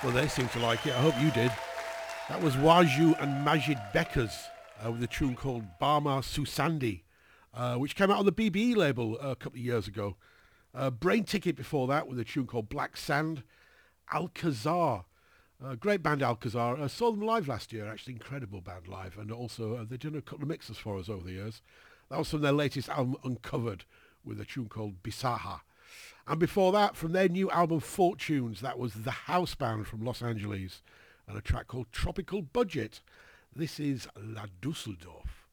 Well, they seem to like it. I hope you did. That was Waju and Majid Beckers with a tune called Barma Susandi, which came out on the BBE label a couple of years ago. Brain Ticket before that with a tune called Black Sand. Alcazar, great band Alcazar. I saw them live last year, actually incredible band live, and also they've done a couple of mixes for us over the years. That was from their latest album Uncovered with a tune called Bisaha. And before that, from their new album Fortunes, that was The House Band from Los Angeles and a track called Tropical Budget. This is La Dusseldorf.